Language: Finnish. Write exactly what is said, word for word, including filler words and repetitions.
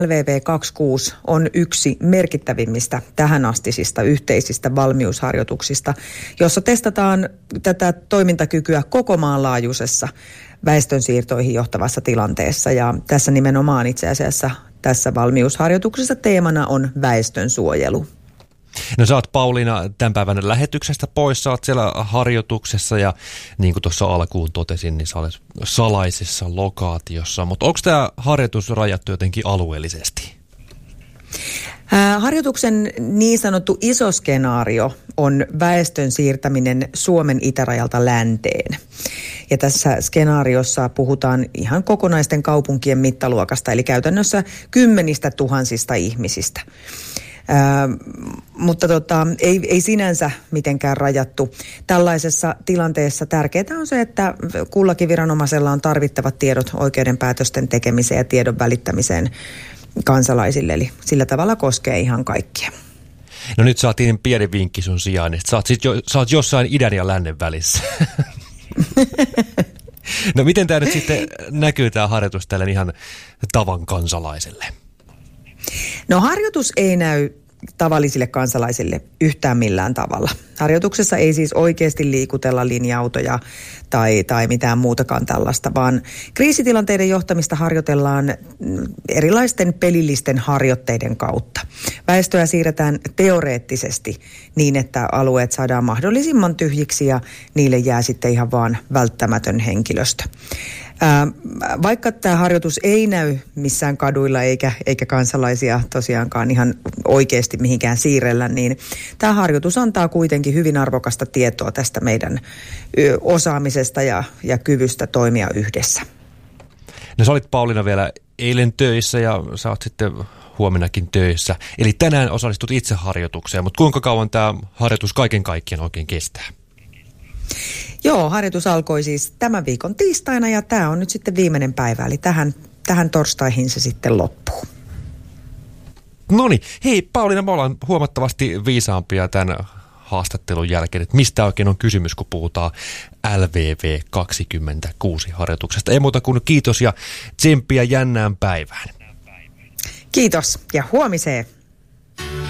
L V V kaksikymmentäkuusi on yksi merkittävimmistä tähänastisista yhteisistä valmiusharjoituksista, jossa testataan tätä toimintakykyä koko maan laajuisessa väestönsiirtoihin johtavassa tilanteessa. Ja tässä nimenomaan itse asiassa tässä valmiusharjoituksessa teemana on väestönsuojelu. No sä oot Pauliina tämän päivän lähetyksestä pois, sä oot siellä harjoituksessa ja niin kuin tuossa alkuun totesin, niin sä olet salaisessa lokaatiossa, mutta onko tämä harjoitus rajattu jotenkin alueellisesti? Harjoituksen niin sanottu iso skenaario on väestön siirtäminen Suomen itärajalta länteen. Ja tässä skenaariossa puhutaan ihan kokonaisten kaupunkien mittaluokasta, eli käytännössä kymmenistä tuhansista ihmisistä. Ää, mutta tota, ei, ei sinänsä mitenkään rajattu. Tällaisessa tilanteessa tärkeää on se, että kullakin viranomaisella on tarvittavat tiedot oikeudenpäätösten tekemiseen ja tiedon välittämiseen kansalaisille. Eli sillä tavalla koskee ihan kaikkia. No nyt saatiin pieni vinkki sun sijaan, että sä oot, sit jo, sä oot jossain idän ja lännen välissä. No miten tämä nyt sitten näkyy tämä harjoitus tälle ihan tavan kansalaiselle? No harjoitus ei näy tavallisille kansalaisille yhtään millään tavalla. Harjoituksessa ei siis oikeasti liikutella linja-autoja tai, tai mitään muutakaan tällaista, vaan kriisitilanteiden johtamista harjoitellaan erilaisten pelillisten harjoitteiden kautta. Väestöä siirretään teoreettisesti niin, että alueet saadaan mahdollisimman tyhjiksi ja niille jää sitten ihan vaan välttämätön henkilöstö. Ää, vaikka tämä harjoitus ei näy missään kaduilla eikä, eikä kansalaisia tosiaankaan ihan oikeasti mihinkään siirrellä, niin tämä harjoitus antaa kuitenkin hyvin arvokasta tietoa tästä meidän osaamisesta ja, ja kyvystä toimia yhdessä. No sä olit Pauliina vielä eilen töissä ja sä oot sitten huomennakin töissä. Eli tänään osallistut itse harjoitukseen, mutta kuinka kauan tämä harjoitus kaiken kaikkiaan oikein kestää? Joo, harjoitus alkoi siis tämän viikon tiistaina ja tämä on nyt sitten viimeinen päivä, eli tähän, tähän torstaihin se sitten loppuu. Noniin, hei Pauliina, me ollaan huomattavasti viisaampia tämän haastattelun jälkeen, että mistä oikein on kysymys, kun puhutaan L V V kaksikymmentäkuusi harjoituksesta. Ei muuta kuin kiitos ja tsemppiä jännään päivään. Kiitos ja huomiseen.